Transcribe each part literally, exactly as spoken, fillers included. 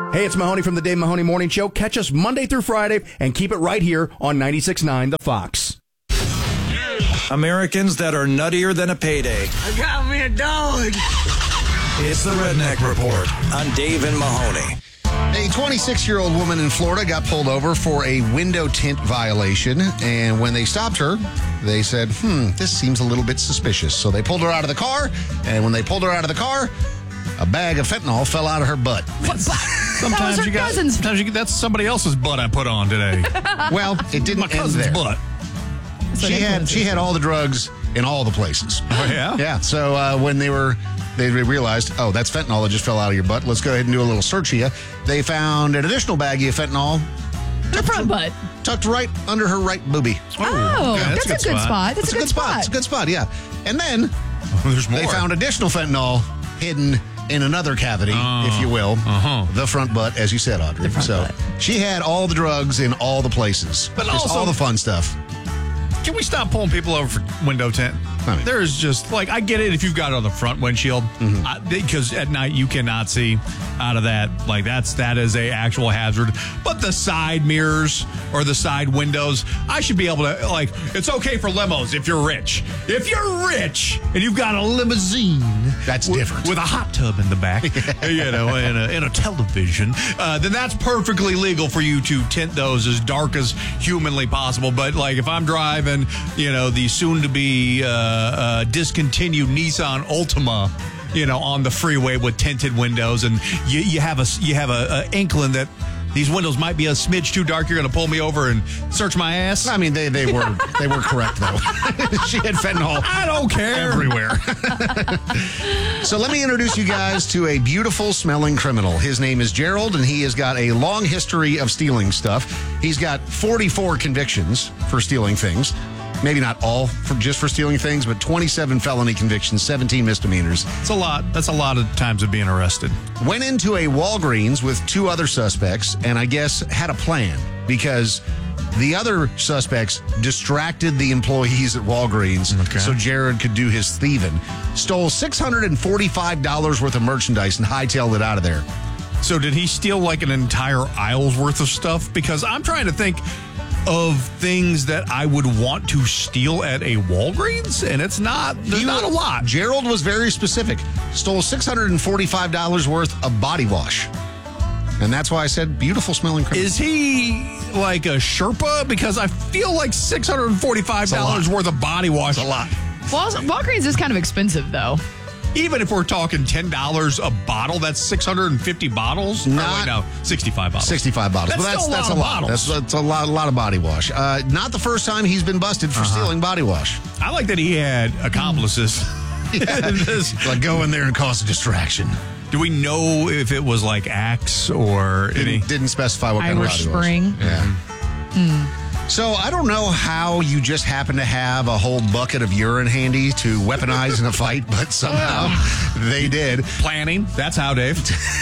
Hey, it's Mahoney from the Dave Mahoney Morning Show. Catch us Monday through Friday and keep it right here on ninety-six point nine The Fox. Americans that are nuttier than a payday. I got me a dog. It's the Redneck Report on Dave and Mahoney. A twenty-six-year-old woman in Florida got pulled over for a window tint violation, and when they stopped her, they said, hmm, this seems a little bit suspicious. So they pulled her out of the car, and when they pulled her out of the car, a bag of fentanyl fell out of her butt. What? Sometimes you got. cousin's. Sometimes you get, that's somebody else's butt I put on today. Well, it didn't My end cousin's there. butt. She had she had all the drugs in all the places. Oh yeah. Yeah. So uh, when they were, they realized, oh, that's fentanyl that just fell out of your butt. Let's go ahead and do a little search here. They found an additional baggie of fentanyl The front butt. tucked right under her right boobie. Oh, okay, that's, a good spot. That's, It's a good spot. It's a good spot. Yeah. And then Oh, there's more. they found additional fentanyl hidden in another cavity, Oh. if you will, Uh-huh. the front butt, as you said, Audrey. front So butt. she had all the drugs in all the places, But just also- all the fun stuff. Can we stop pulling people over for window tint? I mean- There's just, like, I get it if you've got it on the front windshield, Mm-hmm. I- because at night you cannot see out of that. Like, that's, that is a actual hazard. But the side mirrors or the side windows, I should be able to, like, it's okay for limos if you're rich. If you're rich and you've got a limousine. That's with, different. With a hot tub in the back, you know, and a, and a television, uh, then that's perfectly legal for you to tint those as dark as humanly possible. But, like, if I'm driving, you know, the soon-to-be uh, uh, discontinued Nissan Altima, you know, on the freeway with tinted windows, and you, you have a you have a, a inkling that these windows might be a smidge too dark, you're going to pull me over and search my ass. I mean, they, they were they were correct, though. She had fentanyl I don't care. everywhere. So let me introduce you guys to a beautiful smelling criminal. His name is Gerald, and he has got a long history of stealing stuff. He's got forty-four convictions for stealing things. Maybe not all for just for stealing things, but twenty-seven felony convictions, seventeen misdemeanors. It's a lot. That's a lot of times of being arrested. Went into a Walgreens with two other suspects, and I guess had a plan because the other suspects distracted the employees at Walgreens Okay. so Jared could do his thieving. Stole six hundred forty-five dollars worth of merchandise and hightailed it out of there. So did he steal like an entire aisle's worth of stuff? Because I'm trying to think of things that I would want to steal at a Walgreens, and it's not, there's He not a wa- lot. Gerald was very specific. Stole six hundred forty-five dollars worth of body wash. And that's why I said beautiful smelling criminal. Is he like a Sherpa? Because I feel like six hundred forty-five dollars lot. worth of body wash. a lot. Wal- Walgreens is kind of expensive, though. Even if we're talking ten dollars a bottle, that's six hundred fifty bottles? Or Not- wait, no, sixty-five bottles. sixty-five bottles. That's Well, that's still a that's lot a of lot. bottles. That's, that's a lot, a lot of body wash. Uh, not the first time he's been busted for stealing body wash. I like that he had accomplices. This- Like go in there and cause a distraction. Do we know if it was like Axe or any? Didn't, didn't specify what kind Irish of body Spring. wash. Yeah. So I don't know how you just happen to have a whole bucket of urine handy to weaponize in a fight, but somehow they did. Planning. That's how, Dave.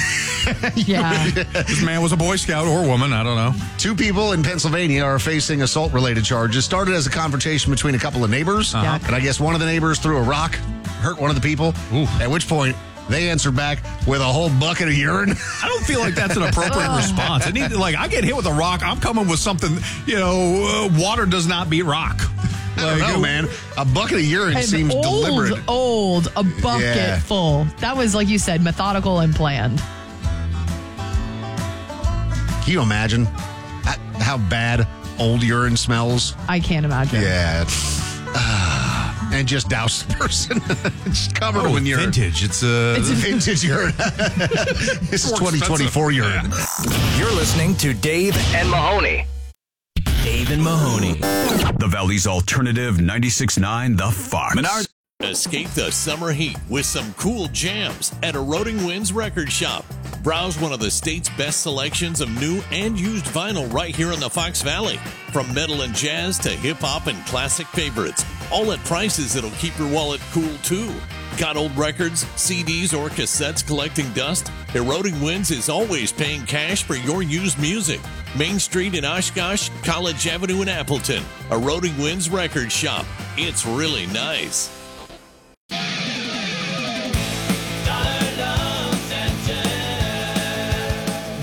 Yeah. This man was a Boy Scout or woman. I don't know. Two people in Pennsylvania are facing assault-related charges. Started as a confrontation between a couple of neighbors, Uh-huh. and I guess one of the neighbors threw a rock, hurt one of the people. Ooh. At which point they answered back with a whole bucket of urine. I don't feel like that's an appropriate response. I need, like, I get hit with a rock. I'm coming with something, you know, uh, water does not beat rock. I don't Like, know, man. A bucket of urine And seems old, deliberate. old, a bucket Yeah. full. That was, like you said, methodical and planned. Can you imagine how- how bad old urine smells? I can't imagine. Yeah. Ah, and just douse the person. Just covered Oh, them in urine. vintage. It's a. It's vintage urine. This is More twenty twenty-four urine. You're listening to Dave and Mahoney. Dave and Mahoney. The Valley's alternative ninety-six point nine The Fox. Menard. Escape the summer heat with some cool jams at Eroding Winds Record Shop. Browse one of the state's best selections of new and used vinyl right here in the Fox Valley. From metal and jazz to hip-hop and classic favorites, all at prices that'll keep your wallet cool too. Got old records, C Ds, or cassettes collecting dust? Eroding Winds is always paying cash for your used music. Main Street in Oshkosh, College Avenue in Appleton. Eroding Winds Record Shop. It's really nice.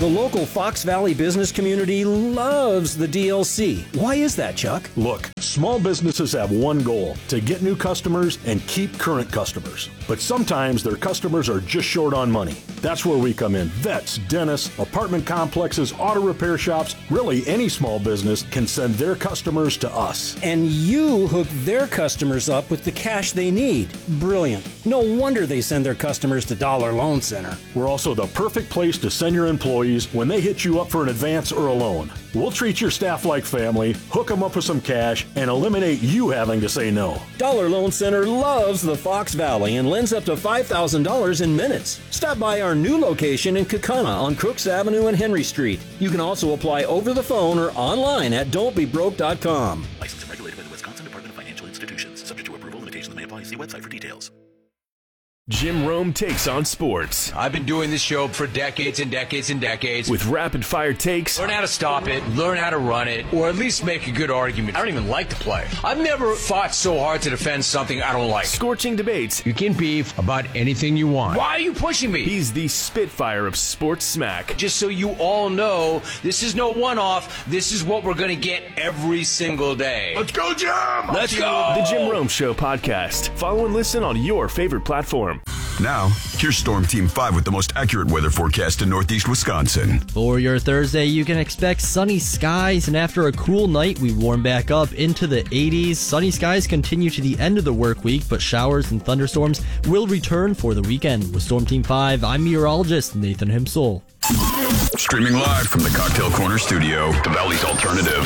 The local Fox Valley business community loves the D L C. Why is that, Chuck? Look, small businesses have one goal, to get new customers and keep current customers. But sometimes their customers are just short on money. That's where we come in. Vets, dentists, apartment complexes, auto repair shops, really any small business can send their customers to us. And you hook their customers up with the cash they need. Brilliant. No wonder they send their customers to Dollar Loan Center. We're also the perfect place to send your employees when they hit you up for an advance or a loan. We'll treat your staff like family, hook them up with some cash, and eliminate you having to say no. Dollar Loan Center loves the Fox Valley and lends up to five thousand dollars in minutes. Stop by our new location in Kaukauna on Crooks Avenue and Henry Street. You can also apply over the phone or online at don't be broke dot com. Licensed and regulated by the Wisconsin Department of Financial Institutions. Subject to approval, limitations may apply. See website for details. Jim Rome takes on sports. I've been doing this show for decades and decades and decades. With rapid-fire takes. Learn how to stop it, learn how to run it, or at least make a good argument. I don't even like to play. I've never fought so hard to defend something I don't like. Scorching debates. You can beef about anything you want. Why are you pushing me? He's the Spitfire of sports smack. Just so you all know, this is no one-off. This is what we're going to get every single day. Let's go, Jim! Let's go! The Jim Rome Show podcast. Follow and listen on your favorite platform. Now, here's Storm Team five with the most accurate weather forecast in Northeast Wisconsin. For your Thursday, you can expect sunny skies, and after a cool night, we warm back up into the eighties. Sunny skies continue to the end of the work week, but showers and thunderstorms will return for the weekend. With Storm Team five, I'm meteorologist Nathan Himsel. Streaming live from the Cocktail Corner studio, the Valley's Alternative.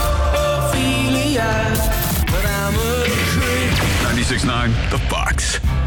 ninety-six point nine The Fox.